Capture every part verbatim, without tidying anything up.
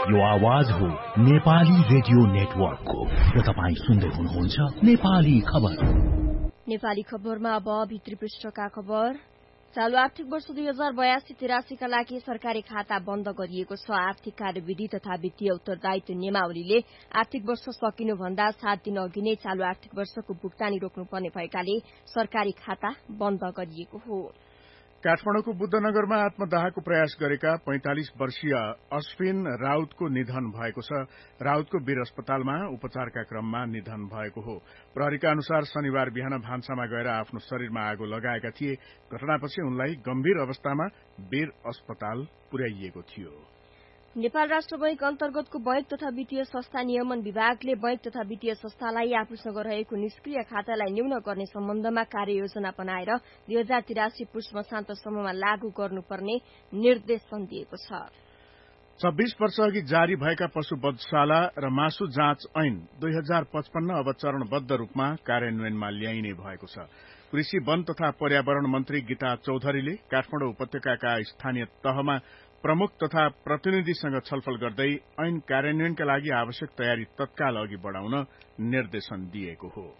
यो आवाज हो नेपाली रेडियो नेटवर्कको र तपाईँ सुन्दै हुनुहुन्छ नेपाली खबर। नेपाली खबरमा अब भित्री पृष्ठका खबर। चालू आर्थिक वर्ष दुई हजार बयासी तिरासीका लागि सरकारी खाता बन्द गरिएको छ। आर्थिक कार्यविधि तथा वित्तीय उत्तरदायित्व नियमावलीले आर्थिक वर्ष सकिनुभन्दा सात दिन अघि नै चालू आर्थिक वर्षको भुक्तानी रोक्नुपर्ने भएकाले सरकारी खाता बन्द गरिएको हो। काठमाडौँको बुद्धनगरमा आत्मदाहको प्रयास गरेका पैंतालिस वर्षीय अश्विन राउतको निधन भएको छ। राउतको वीर अस्पतालमा उपचारका क्रममा निधन भएको हो। प्रहरीका अनुसार शनिबार बिहान भान्सामा गएर आफ्नो शरीरमा आगो लगाएका थिए। घटनापछि उनलाई गम्भीर अवस्थामा वीर अस्पताल पुर्याइएको थियो। नेपाल राष्ट्र बैंक अन्तर्गतको बैंक तथा वित्तीय संस्था नियमन विभागले बैंक तथा वित्तीय संस्थालाई आफूसँग रहेको निष्क्रिय खातालाई न्यून गर्ने सम्बन्धमा कार्ययोजना बनाएर दुई हजार तिरासी पुष मसान्तसम्ममा लागू गर्नुपर्ने निर्देशन दिएको छ। छब्बीस वर्ष अघि जारी भएका पशु वधशाला र मासु जाँच ऐन दुई हजार पचपन्न अब चरणबद्ध रूपमा कार्यान्वयनमा ल्याइने भएको छ। कृषि वन तथा पर्यावरण मन्त्री गीता चौधरीले काठमाडौँ उपत्यकाका स्थानीय तहमा प्रमुख तथा प्रतिनिधिसँग छलफल गर्दै ऐन कार्यान्वयनका लागि आवश्यक तयारी तत्काल अघि बढ़ाउन निर्देशन दिएको हो।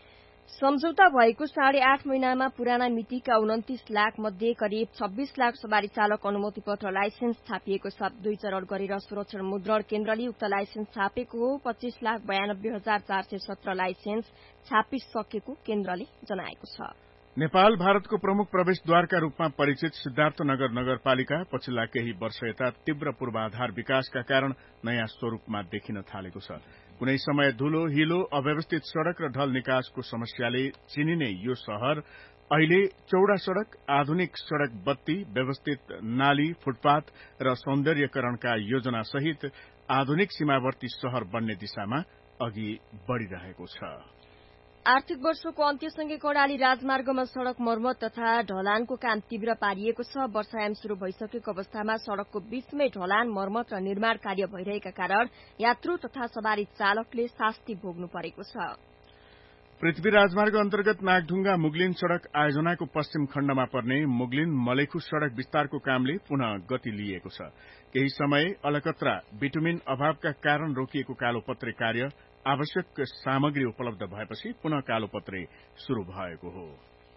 सम्झौता भएको साढे आठ महिनामा पुराना मितिका उन्तिस लाख मध्ये करिब छब्बीस लाख सवारी चालक अनुमति पत्र लाइसेन्स छापिएको छ। दुई चरण गरेर सुरक्षण मुद्रण केन्द्रले उक्त लाइसेन्स छापेको हो। पच्चीस लाख बयानब्बे हजार चार सय सत्र लाइसेन्स छापिसकेको केन्द्रले जनाएको छ। नेपाल भारतको प्रमुख प्रवेशद्वारका रूपमा परिचित सिद्धार्थनगर नगरपालिका पछिल्ला केही वर्ष यता तीव्र पूर्वाधार विकासका कारण नयाँ स्वरूपमा देखिन थालेको छ। कुनै समय धूलो हिलो अव्यवस्थित सड़क र ढल निकासको समस्याले चिनिने यो शहर अहिले चौड़ा सड़क, आधुनिक सड़क बत्ती, व्यवस्थित नाली, फुटपाथ र सौन्दर्यकरणका योजना सहित आधुनिक सीमावर्ती शहर बन्ने दिशामा अघि बढ़िरहेको छ। आर्थिक वर्षको अन्त्यसँगै कर्णाली राजमार्गमा सड़क मर्मत तथा ढलानको काम तीव्र पारिएको छ। वर्षायाम शुरू भइसकेको अवस्थामा सड़कको बीचमै ढलान मर्मत र निर्माण कार्य भइरहेका कारण यात्रु तथा सवारी चालकले शास्ति भोग्नु परेको छ। पृथ्वी राजमार्ग अन्तर्गत नागढुंगा मुगलिन सड़क आयोजनाको पश्चिम खण्डमा पर्ने मुगलिन मलेखु सड़क विस्तारको कामले पुनः गति लिएको छ। केही समय अलकत्रा बिटुमिन अभावका कारण रोकिएको कालोपत्रे कार्य आवश्यक सामग्री उपलब्ध भएपछि पुनः कालोपत्रे शुरू भएको हो।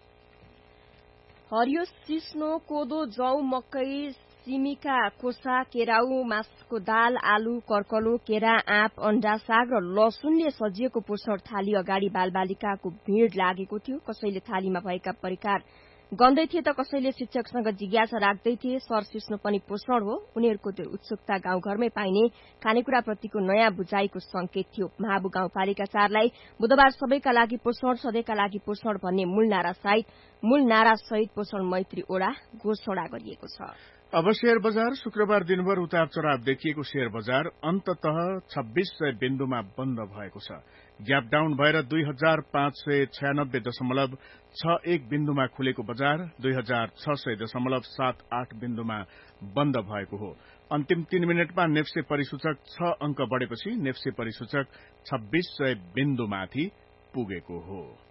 हरियो सिस्नो, कोदो, जौ, मकै, सिमीका कोसा, केराउ, मासको दाल, आलु, कर्कलो, केरा, आँप, अण्डा, साग र लसुनले सजिएको पोषण थाली अगाडि बालबालिकाको भीड़ लागेको थियो। कसैले थालीमा भएका परिकार गन्दै थिए त कसैले शिक्षकसँग जिज्ञासा राख्दै थिए। सर सिस्नो पनि पोषण हो। उनीहरूको त्यो उत्सुकता गाउँघरमै पाइने खानेकुराप्रतिको नयाँ बुझाइको संकेत थियो। महाबु गाउँपालिका चारलाई बुधबार सबैका लागि पोषण, सधैँका लागि पोषण भन्ने मूल नारा सहित मूल नारा सहित पोषण मैत्री ओडा घोषणा गरिएको छ। अब शेयर बजार शुक्रबार दिनभर उतार चढ़ाव देखिएको शेयर बजार अन्ततः छब्बीस सय बिन्दुमा बन्द भएको छ। ग्याप डाउन भएर दुई हजार पाँच सय छयानब्बे दशमलव छ एक बिन्दुमा खुलेको बजार दुई हजार छ सय दशमलव सात आठ बिन्दुमा बन्द भएको हो। अन्तिम तीन मिनटमा नेप्से परिसूचक छ अंक बढ़ेपछि नेप्से परिसूचक छब्बीस सय बिन्दुमाथि पुगेको हो।